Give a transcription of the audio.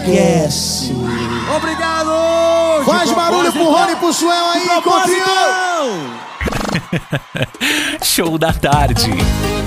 Esquece. Obrigado! Faz barulho pro Rony e pro Suel aí, Coutinho! Show da tarde.